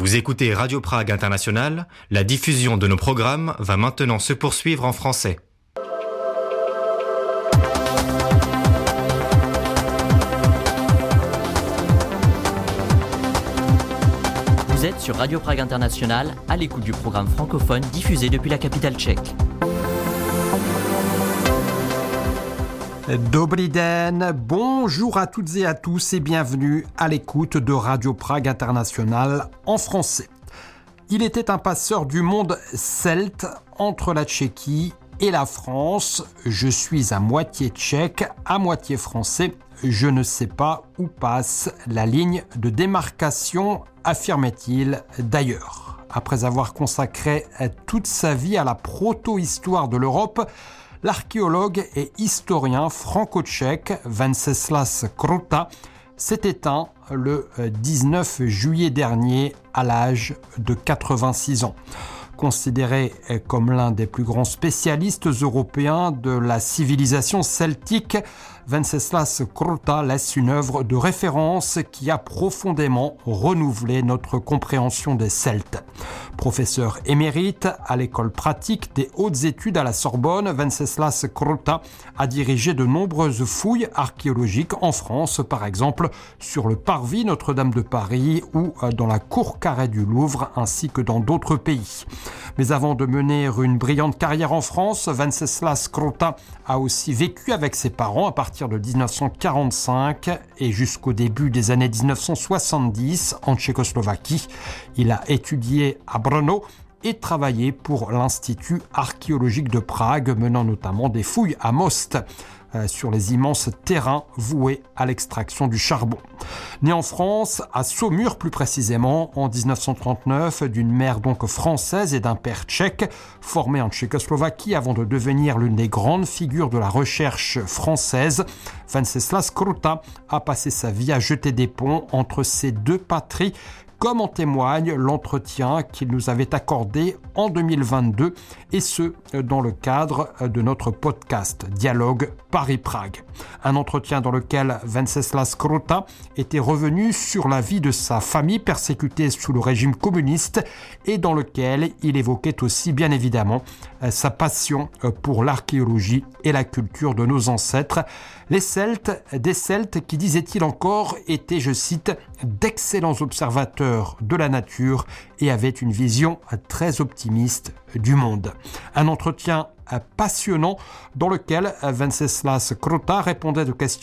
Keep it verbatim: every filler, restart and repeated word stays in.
Vous écoutez Radio Prague International, la diffusion de nos programmes va maintenant se poursuivre en français. Vous êtes sur Radio Prague International, à l'écoute du programme francophone diffusé depuis la capitale tchèque. Dobrý den, bonjour à toutes et à tous et bienvenue à l'écoute de Radio Prague International en français. Il était un passeur du monde celte entre la Tchéquie et la France. Je suis à moitié tchèque, à moitié français. Je ne sais pas où passe la ligne de démarcation, affirmait-il d'ailleurs. Après avoir consacré toute sa vie à la proto-histoire de l'Europe, l'archéologue et historien franco-tchèque Venceslas Krota s'est éteint le dix-neuf juillet dernier à l'âge de quatre-vingt-six ans. Considéré comme l'un des plus grands spécialistes européens de la civilisation celtique, Venceslas Krota laisse une œuvre de référence qui a profondément renouvelé notre compréhension des Celtes. Professeur émérite à l'école pratique des hautes études à la Sorbonne, Venceslas Krota a dirigé de nombreuses fouilles archéologiques en France, par exemple sur le parvis Notre-Dame de Paris ou dans la cour carrée du Louvre, ainsi que dans d'autres pays. Mais avant de mener une brillante carrière en France, Venceslas Krota a aussi vécu avec ses parents à partir de dix-neuf cent quarante-cinq et jusqu'au début des années dix-neuf cent soixante-dix en Tchécoslovaquie. Il a étudié à Brno et travaillé pour l'Institut archéologique de Prague, menant notamment des fouilles à Most, euh, sur les immenses terrains voués à l'extraction du charbon. Né en France, à Saumur plus précisément, en dix-neuf cent trente-neuf, d'une mère donc française et d'un père tchèque, formé en Tchécoslovaquie avant de devenir l'une des grandes figures de la recherche française, Venceslas Krota a passé sa vie à jeter des ponts entre ces deux patries, comme en témoigne l'entretien qu'il nous avait accordé en deux mille vingt-deux, et ce, dans le cadre de notre podcast Dialogue Paris-Prague. Un entretien dans lequel Venceslas Krota était revenu sur la vie de sa famille persécutée sous le régime communiste et dans lequel il évoquait aussi bien évidemment sa passion pour l'archéologie et la culture de nos ancêtres. Les Celtes, des Celtes qui, disait-il encore, étaient, je cite, d'excellents observateurs de la nature et avaient une vision très optimiste du monde. Un entretien passionnant dans lequel Venceslas Krota répondait aux questions